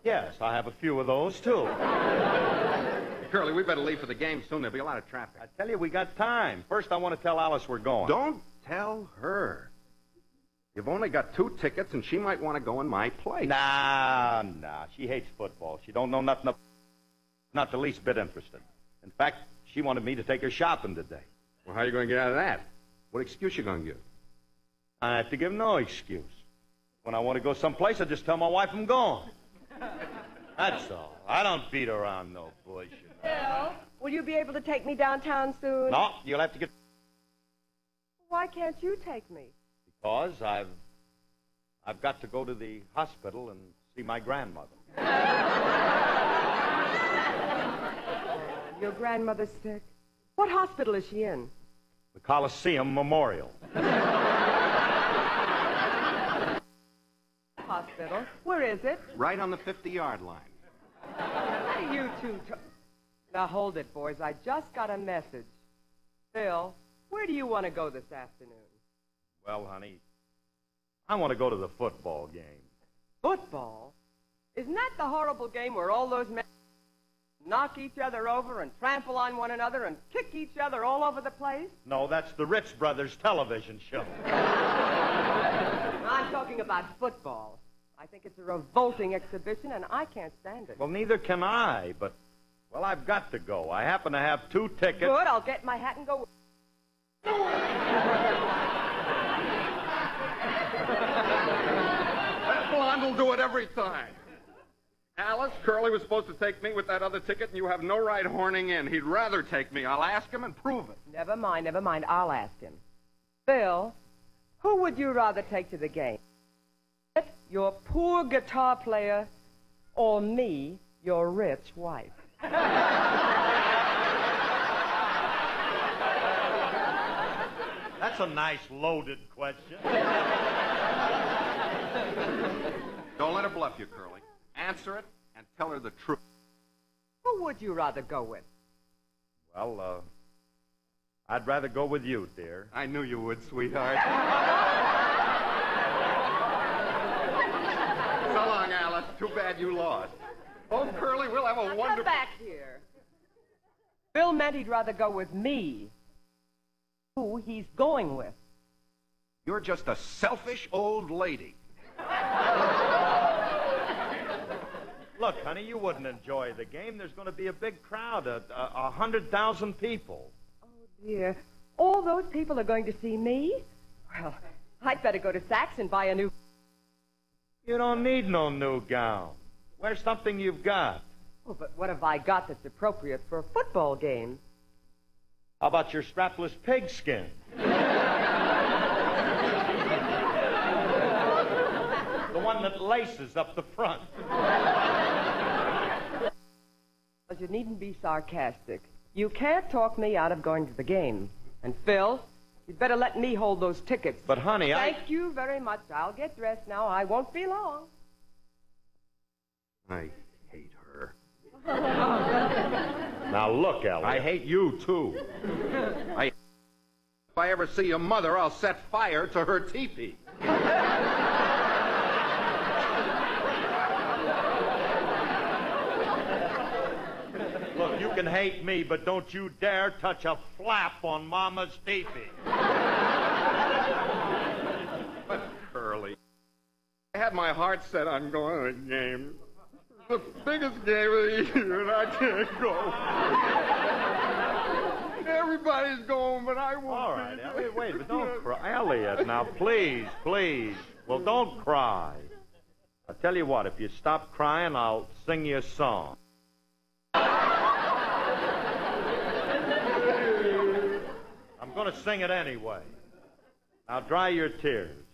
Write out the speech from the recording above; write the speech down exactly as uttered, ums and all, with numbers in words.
Yes, I have a few of those, too. Curly, we better leave for the game soon. There'll be a lot of traffic. I tell you, we got time. First, I want to tell Alice we're going. Don't tell her. You've only got two tickets, and she might want to go in my place. Nah, nah. She hates football. She don't know nothing of... Not the least bit interested. In fact, she wanted me to take her shopping today. Well, how are you going to get out of that? What excuse you going to give? I have to give no excuse. When I want to go someplace, I just tell my wife I'm going. That's all. I don't beat around no bush. You know. Bill, will you be able to take me downtown soon? No, you'll have to get... Why can't you take me? Because I've... I've got to go to the hospital and see my grandmother. Your grandmother's sick? What hospital is she in? The Coliseum Memorial. Hospital? Where is it? Right on the fifty-yard line. What are you two... T- now, hold it, boys. I just got a message. Phil, where do you want to go this afternoon? Well, honey, I want to go to the football game. Football? Isn't that the horrible game where all those men knock each other over and trample on one another and kick each other all over the place? No, that's the Rich Brothers television show. I'm talking about football. I think it's a revolting exhibition, and I can't stand it. Well, neither can I, but, well, I've got to go. I happen to have two tickets. Good, I'll get my hat and go. That blonde will do it every time. Alice, Curly was supposed to take me with that other ticket, and you have no right horning in. He'd rather take me. I'll ask him and prove it. Never mind, never mind. I'll ask him. Phil, who would you rather take to the game? Your poor guitar player or me, your rich wife? That's a nice loaded question. Don't let her bluff you, Curly. Answer it and tell her the truth. Who would you rather go with? Well, uh, I'd rather go with you, dear. I knew you would, sweetheart. So long, Alice. Too bad you lost. Oh, Curly, we'll have a now wonderful... come back here. Phil meant he'd rather go with me. Who he's going with. You're just a selfish old lady. Look, honey, you wouldn't enjoy the game. There's going to be a big crowd, a, a, a hundred thousand people. Oh, dear. All those people are going to see me? Well, I'd better go to Saks and buy a new... You don't need no new gown. Wear something you've got. Oh, but what have I got that's appropriate for a football game? How about your strapless pigskin? The one that laces up the front. But you needn't be sarcastic. You can't talk me out of going to the game. And Phil, you'd better let me hold those tickets. But, honey, I... Thank you very much. I'll get dressed now. I won't be long. I hate her. Now, look, Elliot. I hate you, too. I... If I ever see your mother, I'll set fire to her teepee. Look, you can hate me, but don't you dare touch a flap on Mama's teepee. But, Curly, I had my heart set on going to the game. The biggest game of the year, and I can't go. Everybody's going, but I won't. All right, Elliot, wait, but don't cry. Elliot, now, please, please. Well, don't cry. I'll tell you what, if you stop crying, I'll sing you a song. I'm going to sing it anyway. Now, dry your tears.